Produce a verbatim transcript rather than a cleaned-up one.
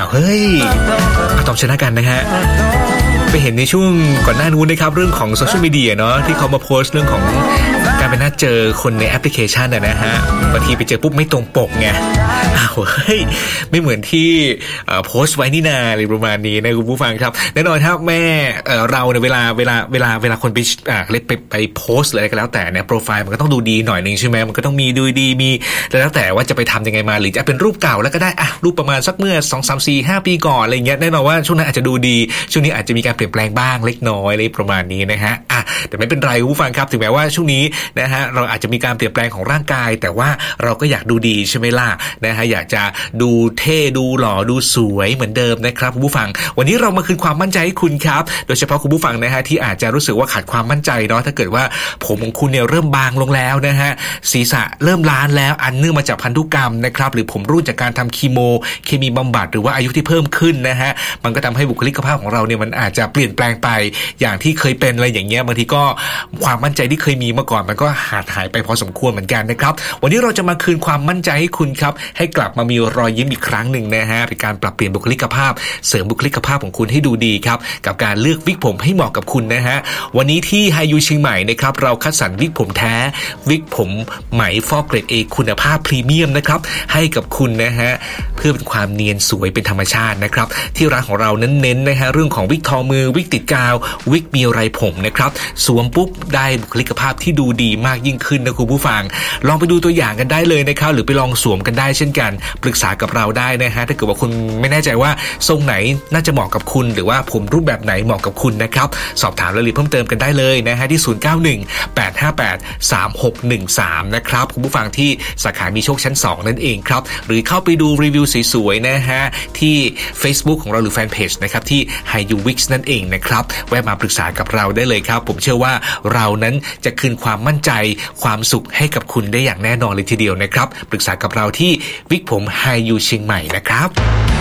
เฮ้ยต้องชนะกันนะฮะไปเห็นในช่วงก่อนหน้านู้นนะครับเรื่องของโซเชียลมีเดียเนาะที่เขามาโพสต์เรื่องของการไปนัดเจอคนในแอปพลิเคชันนะฮะบางทีไปเจอปุ๊บไม่ตรงปกไงอ้าวเฮ้ยไม่เหมือนที่โพสต์ไว้นี่นาอะไรประมาณนี้นะคุณผู้ฟังครับแน่นอนครับแม่เราในเวลาเวลาเวลาเวลาคนไปอ่าเล็กไปไปโพสต์อะไรก็แล้วแต่เนี่ยโปรไฟล์มันก็ต้องดูดีหน่อยนึงใช่ไหมมันก็ต้องมีดูดีมีแล้วแต่ว่าจะไปทำยังไงมาหรือจะเป็นรูปเก่าแล้วก็ได้อ่ะรูปประมาณสักเมื่อสอง สาม สี่ ห้าปีก่อนอะไรเงี้ยแน่นอนว่าช่วงนั้นอาจจะดูดีช่วงนี้อาจจะมีการเปลี่ยนแปลงบ้างเล็กน้อยอะไรประมาณนี้นะฮะอ่ะแต่ไม่เป็นไรคุณผู้ฟังครับถึงแม้ว่าช่วงนี้นะฮะเราอาจจะมีการเปลี่ยนแปลงของร่างกายแต่ว่าเราก็อยากดูดีใช่ไหมล่ะนะฮะอยากจะดูเท่ดูหล่อดูสวยเหมือนเดิมนะครับคุณผู้ฟังวันนี้เรามาคืนความมั่นใจให้คุณครับโดยเฉพาะคุณผู้ฟังนะฮะที่อาจจะรู้สึกว่าขาดความมั่นใจเนาะถ้าเกิดว่าผมของคุณเนี่ยเริ่มบางลงแล้วนะฮะศีรษะเริ่มล้านแล้วอันเนื่องมาจากพันธุกรรมนะครับหรือผมรุ่นจากการทำคีโมเคมีบำบัดหรือว่าอายุที่เพิ่มขึ้นนะฮะมันก็ทำให้บุคลิกภาพของเราเนี่ยมันอาจจะเปลี่ยนแปลงไปอย่างที่เคยเป็นอะไรอย่างเงี้ยบางทีก็ความมั่นใจที่เคยมีเมื่อก่อนมันก็หายหายไปพอสมควรเหมือนกันนะครับวันนี้เราจะมาคืนความมั่นใจให้คุณครับให้กลับมามีรอยยิ้มอีกครั้งหนึ่งนะฮะเป็นการปรับเปลี่ยนบุคลิกภาพเสริมบุคลิกภาพของคุณให้ดูดีครับกับการเลือกวิกผมให้เหมาะกับคุณนะฮะวันนี้ที่ไฮยูเชียงใหม่นะครับเราคัดสรรวิกผมแท้วิกผมไหมฟอกเกรด A คุณภาพพรีเมียมนะครับให้กับคุณนะฮะเพื่อเป็นความเนียนสวยเป็นธรรมชาตินะครับที่ร้านของเราเน้นๆนะฮะเรื่องของวิกทอมือวิกติดกาววิกมีไรผมนะครับสวมปุ๊บได้บุคลิกภาพที่ดูดีมากยิ่งขึ้นนะคุณผู้ฟังลองไปดูตัวอย่างกันได้เลยนะครับหรือไปลองสวมกันได้เช่นกันปรึกษากับเราได้นะฮะถ้าเกิดว่าคุณไม่แน่ใจว่าทรงไหนน่าจะเหมาะกับคุณหรือว่าผมรูปแบบไหนเหมาะกับคุณนะครับสอบถามรายละเอียดเพิ่มเติมกันได้เลยนะฮะที่ศูนย์ เก้า หนึ่ง แปด ห้า แปด สาม หก หนึ่ง สามนะครับคุณผู้ฟังที่สาขามีโชคชั้นสองนั่นเองครับหรือเข้าไปดูรีวิวสวยๆนะฮะที่ Facebook ของเราหรือแฟนเพจนะครับที่ Hayu Wix นั่นเองนะครับแวะมาปรึกษากับเราได้เลยครับผมเชื่อว่าเรานั้นจะคืนความมั่นใจความสุขให้กับคุณได้อย่างแน่นอนเลยทีเดียวนะครับปรึกษากับเราที่วิกผม Hayu เชียงใหม่นะครับ